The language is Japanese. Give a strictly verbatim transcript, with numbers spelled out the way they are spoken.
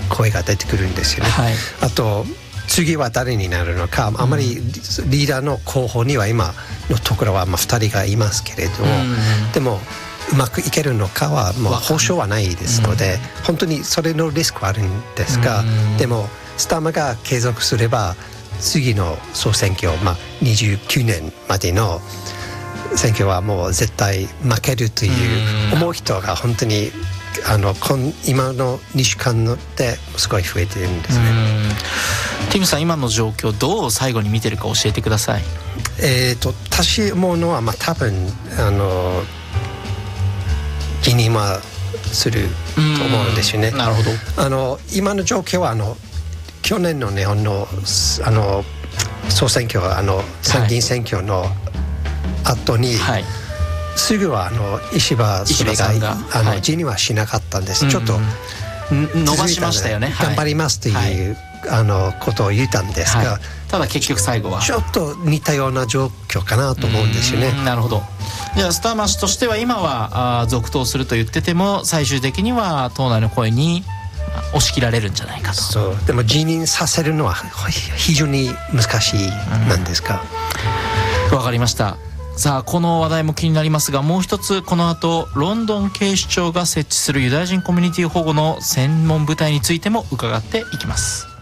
声が出てくるんですよね、はい、あと次は誰になるのか、あまりリーダーの候補には今のところはまあふたりがいますけれども、うん、でもうまくいけるのかはもう保証はないですので、うん、本当にそれのリスクはあるんですが、うん、でもスターマが継続すれば次の総選挙、まあ、にじゅうきゅうねんまでの選挙はもう絶対負けるという思う人が本当にあの今のにしゅうかんですごい増えているんですね。 ティムさん、今の状況どう最後に見てるか教えてください。 えーと私思うのは、まあ、多分あの辞任はすると思うんですよね。 なるほど。 あの今の状況はあの去年の日本のあの総選挙あの参議院選挙の後に、はい、すぐはあの石破総理があの、はい、辞任はしなかったんです、うん、ちょっと伸ばしましたよね、 頑張りますという、はい、あのことを言ったんですが、はい、 ただ結局最後はちょっと似たような状況かなと思うんですよね。 なるほど。じゃあスターマ氏としては今はあ続投すると言ってても最終的には党内の声に押し切られるんじゃないかと。 そうでも辞任させるのは非常に難しいなんですか。 わかりました。さあこの話題も気になりますが、もう一つこの後ロンドン警視庁が設置するユダヤ人コミュニティ保護の専門部隊についても伺っていきます。